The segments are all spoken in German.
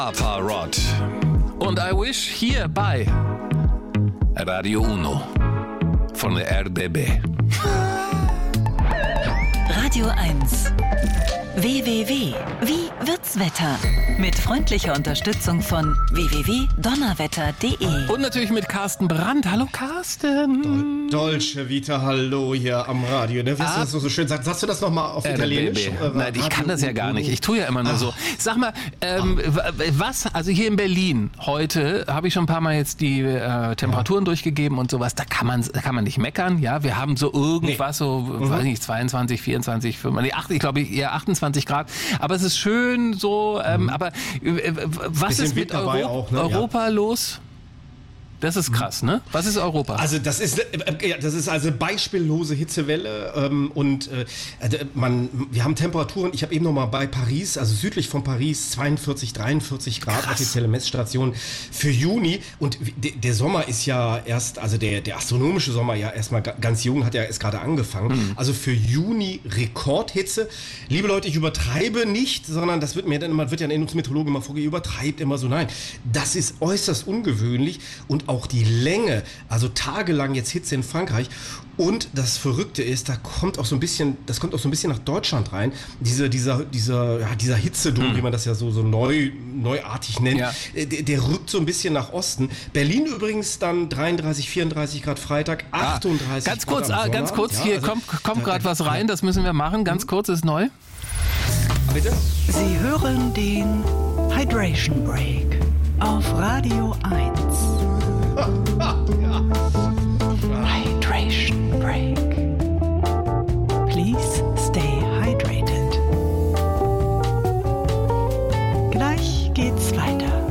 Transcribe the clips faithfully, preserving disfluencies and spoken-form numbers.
Aparrot. Und I Wish hier bei Radio Uno von der R B B. Radio eins. W W W. Wie wird's Wetter? Mit freundlicher Unterstützung von w w w punkt donnerwetter punkt de. Und natürlich mit Carsten Brandt. Hallo Carsten. Dol- Dolce Vita, hallo hier am Radio. Ne? Wie hast du das so schön sagt? Sagst du das nochmal auf Italienisch? Äh, Nein, ich kann das ja gar nicht. Ich tue ja immer nur so. Sag mal, ähm, was, also hier in Berlin heute habe ich schon ein paar Mal jetzt die äh, Temperaturen durchgegeben und sowas. Da kann man, da kann man nicht meckern. Ja, wir haben so irgendwas, nee. so, mhm. weiß nicht, zweiundzwanzig, vierundzwanzig, fünfundzwanzig, nee, ich glaube eher achtundzwanzig Grad. Aber es ist schön so. Ähm, mhm. Aber äh, was Bisschen ist mit Euro- auch, ne? Europa ja. los? Das ist krass, ne? Was ist Europa? Also das ist, äh, das ist also beispiellose Hitzewelle ähm, und äh, man, wir haben Temperaturen, ich habe eben noch mal bei Paris, also südlich von Paris, zweiundvierzig, dreiundvierzig Grad, krass. Offizielle Messstation für Juni und de, der Sommer ist ja erst, also der, der astronomische Sommer ja erstmal ganz jung, hat ja erst gerade angefangen. Mhm. Also für Juni Rekordhitze. Liebe Leute, ich übertreibe nicht, sondern das wird mir dann immer, wird ja in uns Meteorologen immer vorgegeben, übertreibt immer so. Nein, das ist äußerst ungewöhnlich und auch die Länge, also tagelang jetzt Hitze in Frankreich. Und das Verrückte ist, da kommt auch so ein bisschen, das kommt auch so ein bisschen nach Deutschland rein. Diese, dieser, dieser, ja, dieser Hitzedom, hm. wie man das ja so, so neu, neuartig nennt, ja. der, der rückt so ein bisschen nach Osten. Berlin übrigens dann dreiunddreißig, vierunddreißig Grad Freitag, achtunddreißig ah, ganz kurz, Grad ah, ganz kurz, ja, hier also, kommt, kommt gerade was rein, das müssen wir machen. Ganz kurz, ist neu. Bitte? Sie hören den Hydration Break auf Radio eins. ja. Hydration Break. Please stay hydrated. Gleich geht's weiter.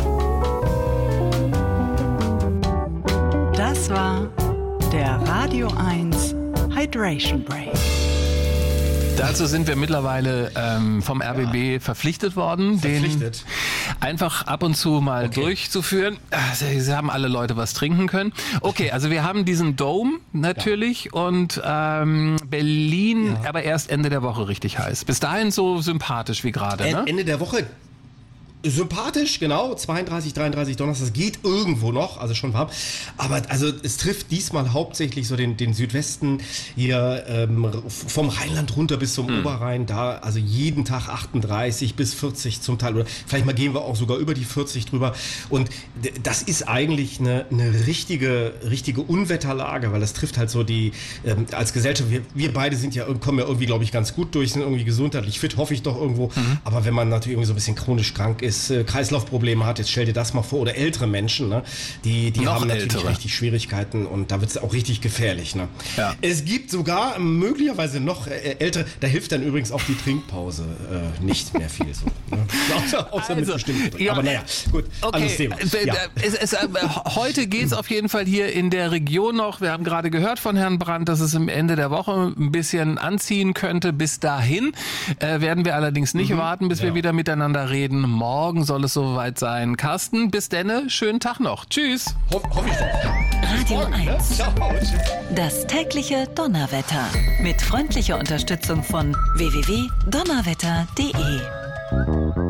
Das war der Radio eins Hydration Break. Dazu sind wir mittlerweile ähm, vom R B B ja. verpflichtet worden, verpflichtet. den einfach ab und zu mal okay. durchzuführen. Sie, Sie haben alle Leute was trinken können. Okay, also wir haben diesen Dome natürlich ja. und ähm, Berlin, ja. aber erst Ende der Woche richtig heiß. Bis dahin so sympathisch wie gerade. Ne? Ende der Woche. Sympathisch, genau, zweiunddreißig, dreiunddreißig Donnerstag, das geht irgendwo noch, also schon warm, aber also es trifft diesmal hauptsächlich so den, den Südwesten hier ähm, vom Rheinland runter bis zum hm. Oberrhein, da also jeden Tag achtunddreißig bis vierzig zum Teil oder vielleicht mal gehen wir auch sogar über die vierzig drüber und d- das ist eigentlich eine, eine richtige, richtige Unwetterlage, weil das trifft halt so die, ähm, als Gesellschaft, wir, wir beide sind ja, kommen ja irgendwie, glaube ich, ganz gut durch, sind irgendwie gesundheitlich fit, hoffe ich doch irgendwo, mhm. aber wenn man natürlich irgendwie so ein bisschen chronisch krank ist, Ist, äh, Kreislaufprobleme hat, jetzt stell dir das mal vor, oder ältere Menschen, ne? die, die haben natürlich ältere. richtig Schwierigkeiten und da wird es auch richtig gefährlich. Ne? Ja. Es gibt sogar möglicherweise noch äh, ältere, da hilft dann übrigens auch die Trinkpause äh, nicht mehr viel. So, ne? Außer, außer also, mit bestimmten ja, aber naja, gut, okay. anderes Thema. Ja. Es, es, äh, heute geht es auf jeden Fall hier in der Region noch, wir haben gerade gehört von Herrn Brandt, dass es am Ende der Woche ein bisschen anziehen könnte. Bis dahin äh, werden wir allerdings nicht mhm. warten, bis ja. wir wieder miteinander reden. Morgen Morgen soll es soweit sein. Carsten, bis denne, schönen Tag noch. Tschüss. Ho- hoffe ich doch. Radio eins. Ciao. Das tägliche Donnerwetter. Mit freundlicher Unterstützung von w w w punkt donnerwetter punkt de.